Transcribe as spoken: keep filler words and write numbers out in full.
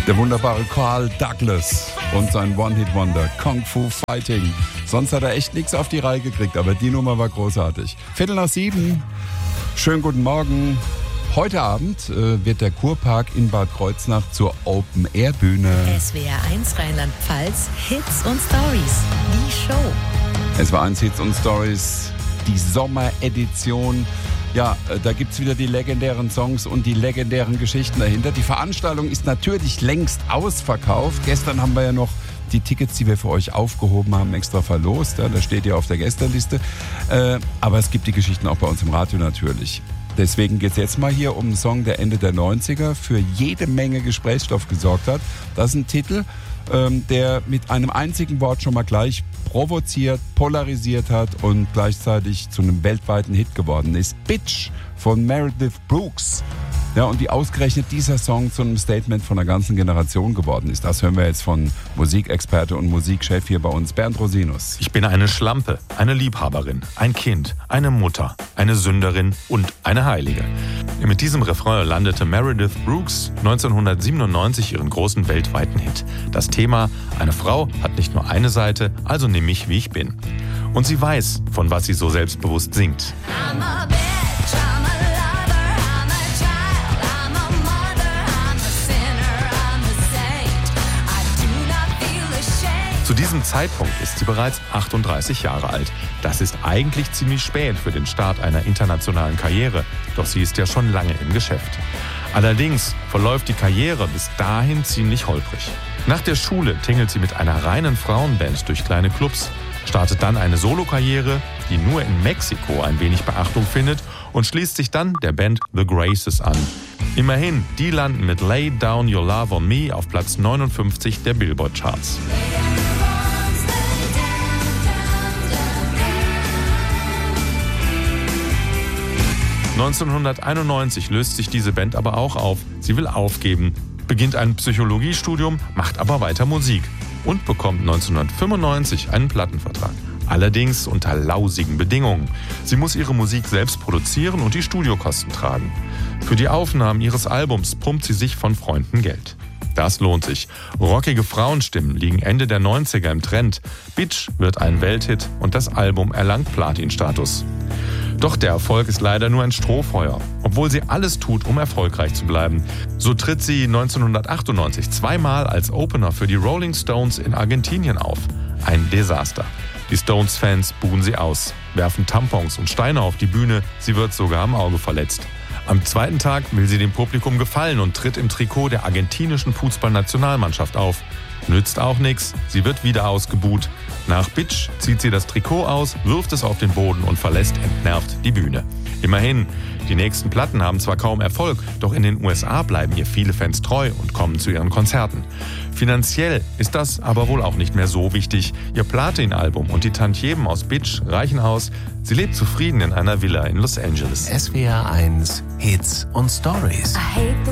Der wunderbare Carl Douglas und sein One-Hit-Wonder Kung Fu Fighting. Sonst hat er echt nichts auf die Reihe gekriegt, aber die Nummer war großartig. Viertel nach sieben. Schönen guten Morgen. Heute Abend äh, wird der Kurpark in Bad Kreuznach zur Open-Air-Bühne. S W R eins Rheinland-Pfalz, Hits und Stories, die Show. S W R eins Hits und Stories, die Sommeredition. Ja, äh, da gibt's wieder die legendären Songs und die legendären Geschichten dahinter. Die Veranstaltung ist natürlich längst ausverkauft. Gestern haben wir ja noch die Tickets, die wir für euch aufgehoben haben, extra verlost. Ja, da steht ja auf der Gästeliste. Äh, aber es gibt die Geschichten auch bei uns im Radio natürlich. Deswegen geht es jetzt mal hier um einen Song, der Ende der neunziger für jede Menge Gesprächsstoff gesorgt hat. Das ist ein Titel, ähm, der mit einem einzigen Wort schon mal gleich provoziert, polarisiert hat und gleichzeitig zu einem weltweiten Hit geworden ist. Bitch von Meredith Brooks. Ja, und wie ausgerechnet dieser Song zu einem Statement von einer ganzen Generation geworden ist, das hören wir jetzt von Musikexperte und Musikchef hier bei uns, Bernd Rosinus. Ich bin eine Schlampe, eine Liebhaberin, ein Kind, eine Mutter, eine Sünderin und eine Heilige. Mit diesem Refrain landete Meredith Brooks neunzehnhundertsiebenundneunzig ihren großen weltweiten Hit. Das Thema, eine Frau hat nicht nur eine Seite, also nimm mich, wie ich bin. Und sie weiß, von was sie so selbstbewusst singt. I'm a bitch, I'm a lover, I'm a child, I'm a mother, I'm a sinner, I'm a saint. I do not feel ashamed. Zu diesem Zeitpunkt ist sie bereits achtunddreißig Jahre alt. Das ist eigentlich ziemlich spät für den Start einer internationalen Karriere, doch sie ist ja schon lange im Geschäft. Allerdings verläuft die Karriere bis dahin ziemlich holprig. Nach der Schule tingelt sie mit einer reinen Frauenband durch kleine Clubs, startet dann eine Solokarriere, die nur in Mexiko ein wenig Beachtung findet und schließt sich dann der Band The Graces an. Immerhin, die landen mit Lay Down Your Love on Me auf Platz neunundfünfzig der Billboard-Charts. neunzehnhunderteinundneunzig löst sich diese Band aber auch auf. Sie will aufgeben, beginnt ein Psychologiestudium, macht aber weiter Musik und bekommt neunzehnhundertfünfundneunzig einen Plattenvertrag. Allerdings unter lausigen Bedingungen. Sie muss ihre Musik selbst produzieren und die Studiokosten tragen. Für die Aufnahmen ihres Albums pumpt sie sich von Freunden Geld. Das lohnt sich. Rockige Frauenstimmen liegen Ende der neunziger im Trend. Bitch wird ein Welthit und das Album erlangt Platinstatus. Doch der Erfolg ist leider nur ein Strohfeuer, obwohl sie alles tut, um erfolgreich zu bleiben. So tritt sie neunzehnhundertachtundneunzig zweimal als Opener für die Rolling Stones in Argentinien auf. Ein Desaster. Die Stones-Fans buhen sie aus, werfen Tampons und Steine auf die Bühne, sie wird sogar am Auge verletzt. Am zweiten Tag will sie dem Publikum gefallen und tritt im Trikot der argentinischen Fußballnationalmannschaft auf. Nützt auch nichts, sie wird wieder ausgebuht. Nach Bitch zieht sie das Trikot aus, wirft es auf den Boden und verlässt entnervt die Bühne. Immerhin, die nächsten Platten haben zwar kaum Erfolg, doch in den U S A bleiben ihr viele Fans treu und kommen zu ihren Konzerten. Finanziell ist das aber wohl auch nicht mehr so wichtig. Ihr Platin-Album und die Tantiemen aus Bitch reichen aus. Sie lebt zufrieden in einer Villa in Los Angeles. S W R eins Hits und Stories. I hate the